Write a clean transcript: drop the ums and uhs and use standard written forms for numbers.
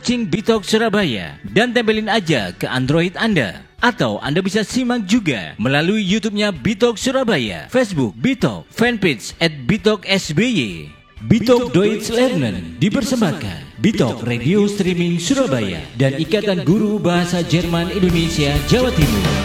searching Bitok Surabaya dan tempelin aja ke Android Anda. Atau Anda bisa simak juga melalui YouTube-nya Bitok Surabaya, Facebook Bitok, fanpage @BitokSBY. Bitok Deutsch Lernen dipersembahkan Bitok Radio Streaming Surabaya dan Ikatan Guru Bahasa Jerman Indonesia Jawa Timur.